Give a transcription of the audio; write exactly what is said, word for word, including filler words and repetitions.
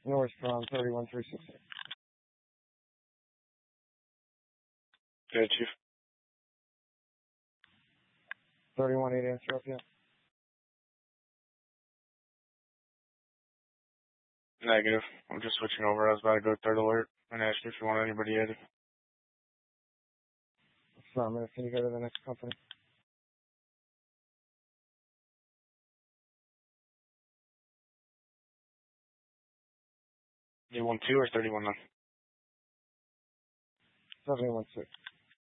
North from thirty-one three sixty. Okay, Chief. thirty-one eight answer up yet? Negative. I'm just switching over. I was about to go to third alert and ask you if you want anybody added. Affirmative. Can you go to the next company? You want two or thirty-one nine? seventy-one six.